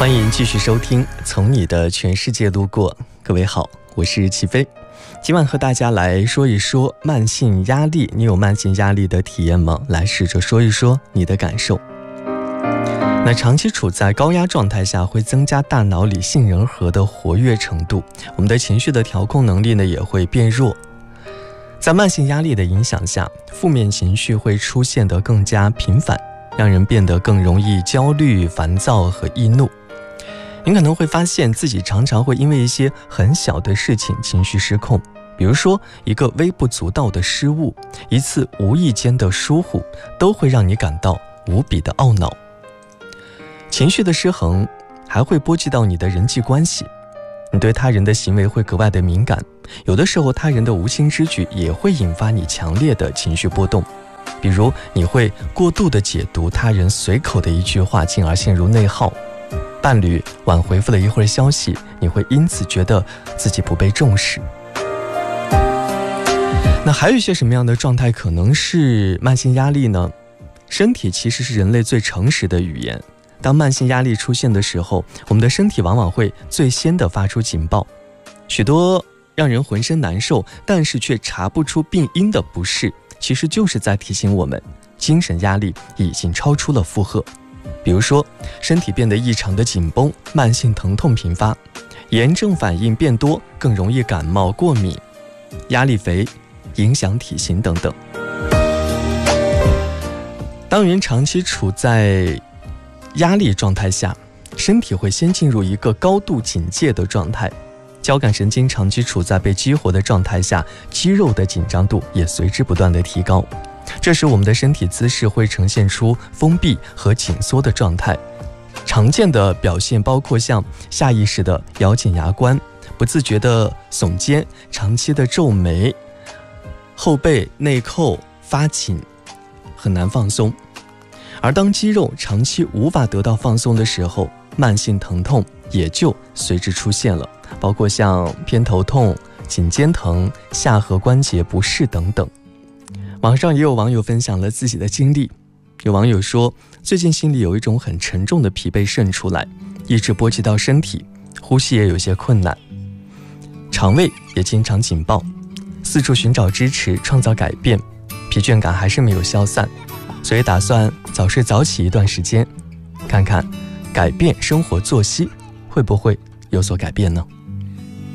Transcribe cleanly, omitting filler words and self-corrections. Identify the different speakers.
Speaker 1: 欢迎继续收听《从你的全世界路过》。各位好，我是齐飞。今晚和大家来说一说慢性压力。你有慢性压力的体验吗？来试着说一说你的感受。那长期处在高压状态下，会增加大脑里杏仁核的活跃程度，我们的情绪的调控能力呢也会变弱。在慢性压力的影响下，负面情绪会出现得更加频繁，让人变得更容易焦虑、烦躁和易怒。您可能会发现自己常常会因为一些很小的事情情绪失控，比如说一个微不足道的失误，一次无意间的疏忽，都会让你感到无比的懊恼。情绪的失衡还会波及到你的人际关系，你对他人的行为会格外的敏感，有的时候他人的无心之举也会引发你强烈的情绪波动。比如你会过度的解读他人随口的一句话，进而陷入内耗。伴侣晚回复了一会儿消息，你会因此觉得自己不被重视。那还有一些什么样的状态可能是慢性压力呢？身体其实是人类最诚实的语言。当慢性压力出现的时候，我们的身体往往会最先的发出警报。许多让人浑身难受，但是却查不出病因的不适，其实就是在提醒我们，精神压力已经超出了负荷。比如说，身体变得异常的紧绷，慢性疼痛频发，炎症反应变多，更容易感冒、过敏，压力肥，影响体型等等。当人长期处在压力状态下，身体会先进入一个高度警戒的状态，交感神经长期处在被激活的状态下，肌肉的紧张度也随之不断的提高。这时我们的身体姿势会呈现出封闭和紧缩的状态，常见的表现包括像下意识的咬紧牙关，不自觉的耸肩，长期的皱眉，后背内扣发紧，很难放松。而当肌肉长期无法得到放松的时候，慢性疼痛也就随之出现了，包括像偏头痛、颈肩疼、下颌关节不适等等。网上也有网友分享了自己的经历，有网友说，最近心里有一种很沉重的疲惫渗出来，一直波及到身体，呼吸也有些困难，肠胃也经常紧爆，四处寻找支持，创造改变，疲倦感还是没有消散，所以打算早睡早起一段时间，看看改变生活作息会不会有所改变呢？